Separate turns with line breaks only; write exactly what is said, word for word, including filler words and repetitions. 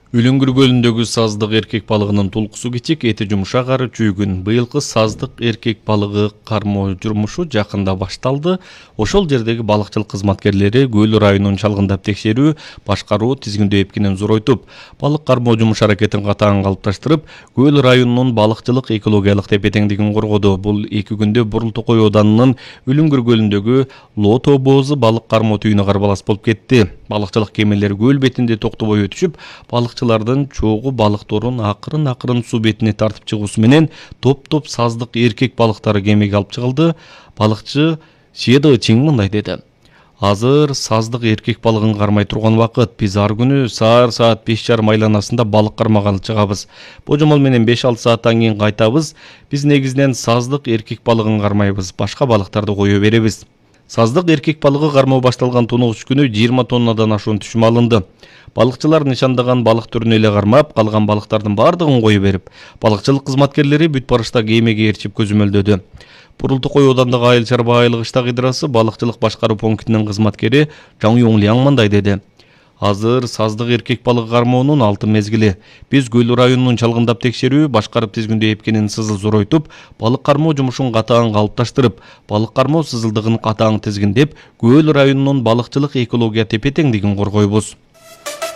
Үлүңгүр көлүндөгү саздык эркек балыгынын тулкусу кичик, эти жумшак ары чүйгүн. Быйылкы саздык эркек балыгы кармоо жумушу жакында башталды. Ошол жердеги балыкчылык кызматкерлери Көл районунун чалгындап текшерүү, башкаруу тизгиндөө эпкинин зоройтуп, балык кармоо жумуш аракетин катаң калыпташтырып, Көл районунун балыкчылык экологиялык тепе-теңдигин коргоду. Бул эки күндө Бурул Токой Оданынын Үлүңгүр көлүндөгү Лоо тобоозу балык кармоо түйүнү карбалас болуп кетти. Балыкчылык кемелери көл бетинде токтобой өтүшүп, балыкчылардын чогуу балыкторун акырын-акырын суу бетине тартып чыгуусу менен топ-топ саздык эркек балыктары кемеге алып чыгылды. Балыкчы Шеда Чиң мындай деди: Азыр саздык эркек балыгын кармай турган убакыт. Биз ар күнү саар саат беш жарым айланасында балык кармагалы чыгабыз. Божомол менен беш алты сааттан кийин кайтабыз. Биз негизинен саздык эркек балыгын кармайбыз, башка балыктарды кое беребиз. Саздык эркек балыгы кармоо башталган тунугуч күнү жыйырма тоннадан ашуун түшүм алынды. Балыкчылар нишандаган балык түрүн эле кармап, калган балыктардын бардыгын кое берип, балыкчылык кызматкерлери бүт барышта кемеге ээрчип көзөмөлдөдү. Бурул Токой Оодандагы айыл чарба айылык иштак ыдрасы балыкчылык башкаруу пунктунун кызматкери Жаң Юңлиаң мындай деди: Азыр саздык эркек балыгы кармоонун алтын мезгили. Биз Көл районунун чалгындап текшерүү, башкарып тизгиндөө эпкинин сызыл зоройтуп, балык кармоо жумушун катаң калыпташтырып, балык кармоо сызылдыгын катаң тизгиндеп, Көл районунун балыкчылык экология тепе-теңдигин коргойбуз.